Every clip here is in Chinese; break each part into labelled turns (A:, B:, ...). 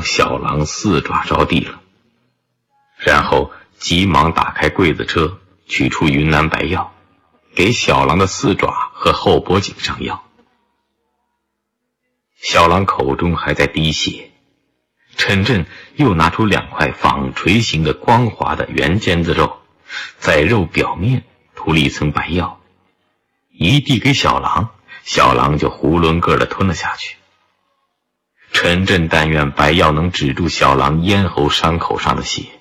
A: 向小狼四爪着地了，然后急忙打开柜子车，取出云南白药，给小狼的四爪和后脖颈上药。小狼口中还在滴血，陈震又拿出2块纺锤形的光滑的圆尖子肉，在肉表面涂了一层白药，一递给小狼，小狼就囫囵个地吞了下去。陈震但愿白药能止住小狼咽喉伤口上的血。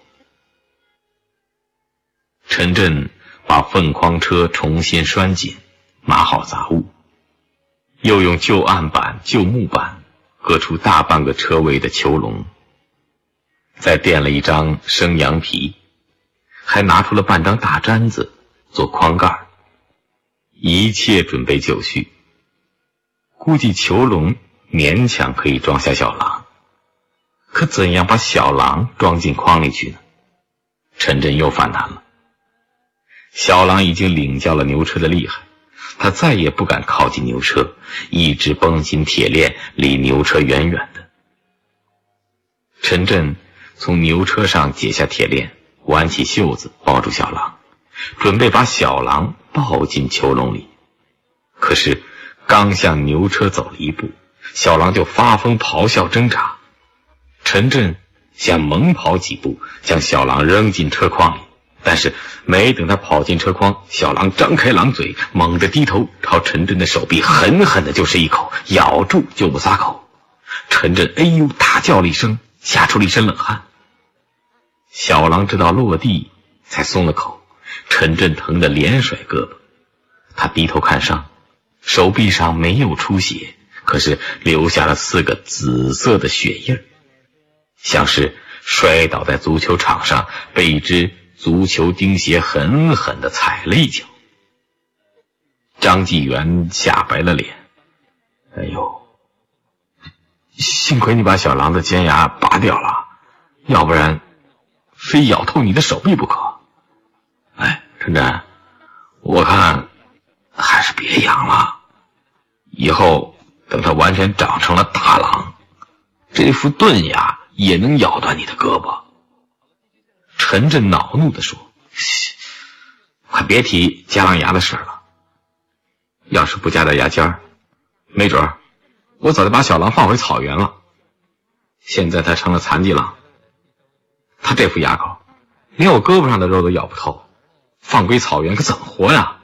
A: 陈震把凤筐车重新拴紧，码好杂物，又用旧案板、旧木板割出大半个车位的囚笼，再垫了一张生羊皮，还拿出了半张大毡子做筐盖，一切准备就绪。估计囚笼勉强可以装下小狼，可怎样把小狼装进筐里去呢？陈震又犯难了。小狼已经领教了牛车的厉害，他再也不敢靠近牛车，一直绷紧铁链，离牛车远远的。陈震从牛车上解下铁链，挽起袖子抱住小狼，准备把小狼抱进囚笼里。可是刚向牛车走了一步，小狼就发疯咆哮挣扎。陈震想猛跑几步，将小狼扔进车筐里，但是没等他跑进车筐，小狼张开狼嘴，猛地低头朝陈震的手臂狠狠地就是一口，咬住就不撒口。陈震哎呦大叫了一声，吓出了一身冷汗。小狼直到落地才松了口，陈震疼得连甩胳膊。他低头看伤，手臂上没有出血，可是留下了4个紫色的血印，像是摔倒在足球场上被一只足球钉鞋狠狠地踩了一脚。张继元吓白了脸，哎呦，幸亏你把小狼的尖牙拔掉了，要不然非咬透你的手臂不可。哎，陈震，我看还是别养了，以后等它完全长成了大狼，这副钝牙也能咬断你的胳膊。陈震恼怒地说，快别提加狼牙的事了，要是不加点牙尖儿，没准儿我早就把小狼放回草原了。现在他成了残疾狼，他这副牙口连我胳膊上的肉都咬不透，放归草原可怎么活呀？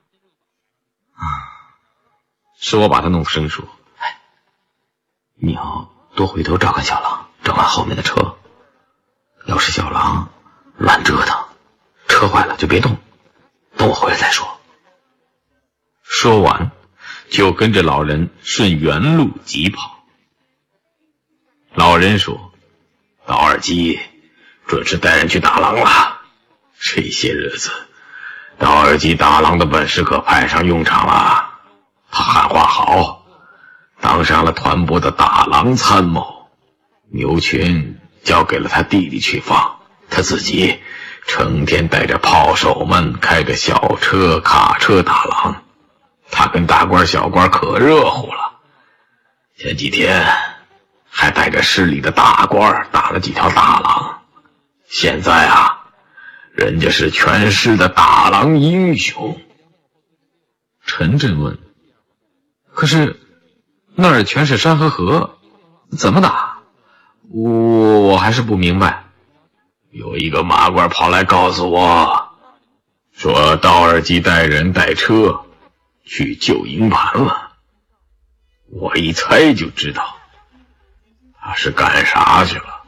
A: 是我把他弄生疏。哎，你要多回头照看小狼，照看后面的车，要是小狼乱折腾，车坏了就别动，等我回来再说。说完就跟着老人顺原路疾跑。老人说，道尔基准是带人去打狼了，这些日子道尔基打狼的本事可派上用场了。他喊话好，当上了团部的打狼参谋，牛群交给了他弟弟去放，他自己成天带着炮手们开着小车卡车打狼。他跟大官小官可热乎了，前几天还带着市里的大官打了几条大狼。现在啊，人家是全市的打狼英雄。陈震问，可是那儿全是山和河，怎么打？我还是不明白。有一个马官跑来告诉我，说道尔基带人带车去救营盘了。我一猜就知道他是干啥去了。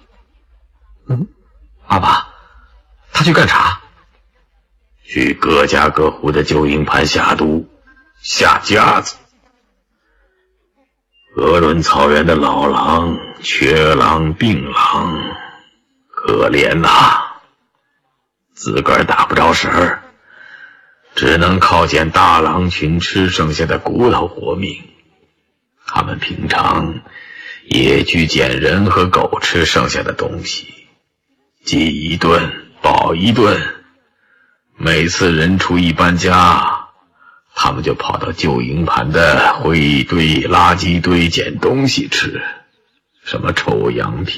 A: 阿爸，他去干啥？去各家各户的救营盘下毒下夹子。鄂伦草原的老狼缺狼病狼，可怜呐，自个儿打不着神儿，只能靠捡大狼群吃剩下的骨头活命。他们平常也去捡人和狗吃剩下的东西，饥一顿饱一顿。每次人畜一搬家，他们就跑到旧营盘的灰堆垃圾堆捡东西吃，什么臭羊皮